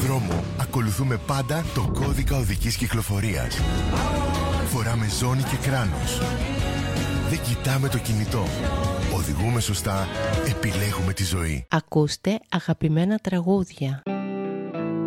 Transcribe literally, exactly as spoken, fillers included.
δρόμο ακολουθούμε πάντα το κώδικα οδικής κυκλοφορίας. Φοράμε ζώνη και κράνος. Δεν κοιτάμε το κινητό. Οδηγούμε σωστά, επιλέγουμε τη ζωή. Ακούστε αγαπημένα τραγούδια.